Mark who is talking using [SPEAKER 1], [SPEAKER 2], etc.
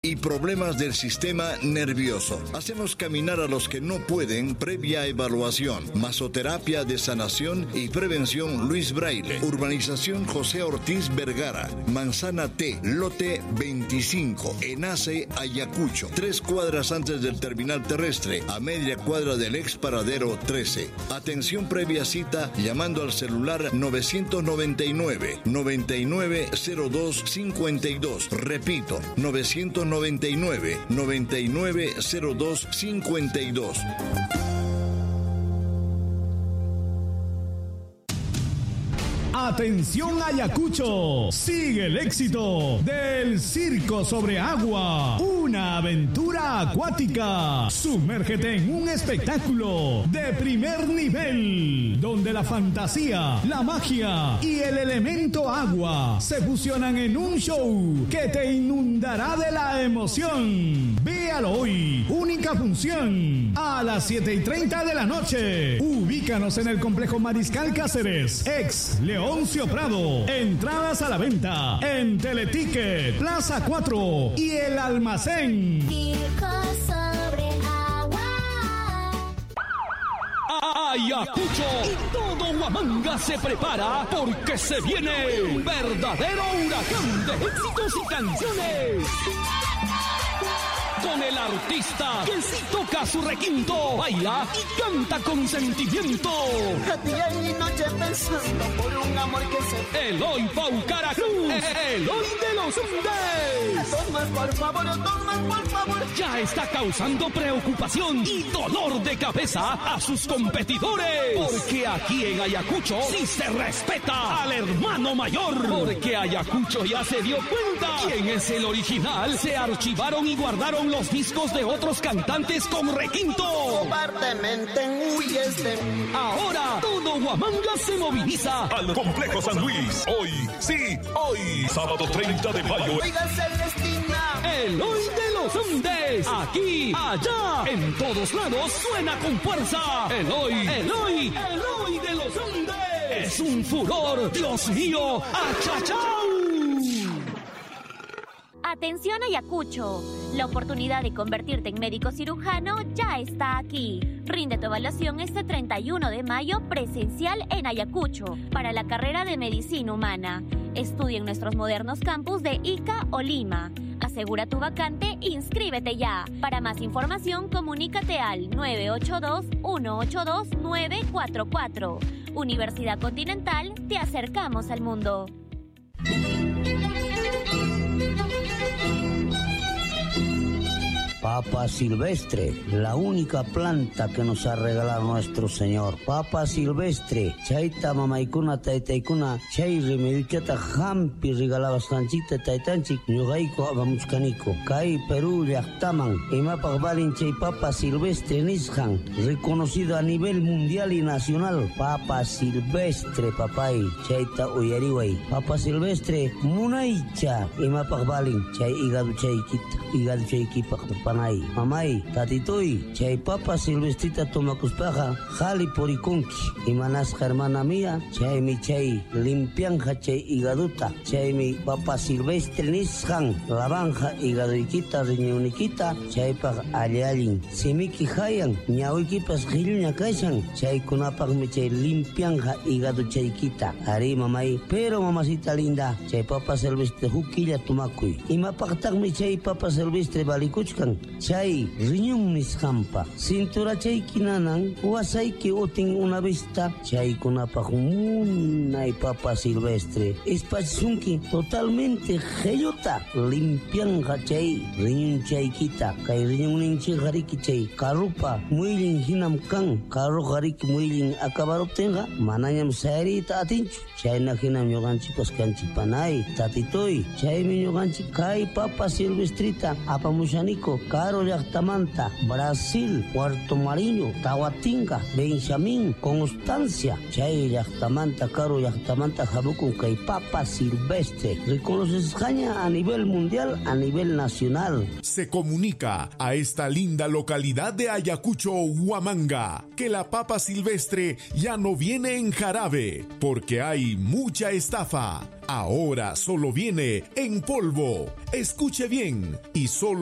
[SPEAKER 1] y problemas del sistema nervioso. Hacemos caminar a los que no pueden previa evaluación. Masoterapia de sanación y prevención Luis Braille. Urbanización José Ortiz Vergara. Manzana T, lote 25, Enace, Ayacucho. 3 cuadras antes del terminal terrestre, a media cuadra del ex paradero 13. Atención previa cita llamando al celular 999-990252. Repito, 999-990252.
[SPEAKER 2] Atención Ayacucho, sigue el éxito del Circo sobre Agua, una aventura acuática. Sumérgete en un espectáculo de primer nivel, donde la fantasía, la magia y el elemento agua se fusionan en un show que te inundará de la emoción. Véalo hoy, única función, a las 7:30 de la noche. Ubícanos en el Complejo Mariscal Cáceres, ex Leoncio Prado. Entradas a la venta en Teleticket, Plaza 4 y El Almacén.
[SPEAKER 3] Circo sobre agua.
[SPEAKER 4] Ayacucho y todo Huamanga se prepara porque se viene un verdadero huracán de éxitos y canciones. Con el artista que sí toca su requinto, baila y canta con sentimiento.
[SPEAKER 5] Día y noche pensando por un amor que se...
[SPEAKER 4] Eloy Paucara Cruz, Eloy de los Andes.
[SPEAKER 5] Tomas por favor, tomas por favor.
[SPEAKER 4] Ya está causando preocupación y dolor de cabeza a sus competidores. Porque aquí en Ayacucho sí se respeta al hermano mayor. Porque Ayacucho ya se dio cuenta quién es el original. Se archivaron y guardaron los discos de otros cantantes con requinto.
[SPEAKER 5] Cobardemente huyes de mí.
[SPEAKER 4] Ahora todo Huamanga se moviliza
[SPEAKER 6] al Complejo San Luis. Hoy, sí, hoy, sábado 30 de mayo.
[SPEAKER 5] Oiga, Celestina.
[SPEAKER 4] Eloy de los Andes. Aquí, allá, en todos lados suena con fuerza. Eloy, Eloy, Eloy de los Andes. Es un furor, Dios mío, ¡achachau!
[SPEAKER 3] Atención Ayacucho, la oportunidad de convertirte en médico cirujano ya está aquí. Rinde tu evaluación este 31 de mayo presencial en Ayacucho para la carrera de Medicina Humana. Estudia en nuestros modernos campus de Ica o Lima. Asegura tu vacante e inscríbete ya. Para más información, comunícate al 982-182-944. Universidad Continental, te acercamos al mundo.
[SPEAKER 7] Papa silvestre, la única planta que nos ha regalado nuestro Señor. Papa silvestre, chayta mamaykuna taytaykuna, chay remedichata hampi regalabas kanchita taytanchik, ñuqayku apamuchkaniko. Kay Perú llaqtaman, imapaq valin chay papa silvestre nisqan, reconocido a nivel mundial y nacional. Papa silvestre, papay, chayta uyariway. Papa silvestre, munaycha, imapaq valin, chay hígado chaykipaq panay. Mamay, tatitoy, chay papa silvestrita tomakuspaja, jali porikunki. Imanasqa hermana mía, chaymi chay limpianja chay higaduta, chaymi papa silvestre nisqan, lavanja higadoykita, riñonikita, chaypaq allallin. Simiki hayan, ñawiykipas qhilluña kashan, chaykunapaqmi chay limpianja higado chaykita. Ari mamay, pero mamacita linda, chay papa silvestre hukilla tumakuy. Imapaqtaqmi chay papa silvestre balikuchkan, chay riñón nisqanpa. Cintura chayki nanan, wasayki utin una vista, chaykunapaq munay papa silvestre. Espachisunki totalmente gellota, limpianja chay riñón chaykita. Kay riñón ninchi hariki chay karupa, muylin hinam kan, karu hariki muylin akabaruptenga, manañam sayarita atinchu. Chayna hinam ñuqanchipas kanchipanay, tatitoy, chaymi ñuqanchik kay papa silvestrita apamushaniko. Caro Yachtamanta, Brasil, Puerto Mariño, Tahuatinga, Benjamín, Constancia, Chay Yachtamanta, Caro Yachtamanta, Jabucun, Kay Papa Silvestre. Reconoce España a nivel mundial, a nivel nacional.
[SPEAKER 8] Se comunica a esta linda localidad de Ayacucho, Huamanga, que la papa silvestre ya no viene en jarabe, porque hay mucha estafa. Ahora solo viene en polvo. Escuche bien, y solo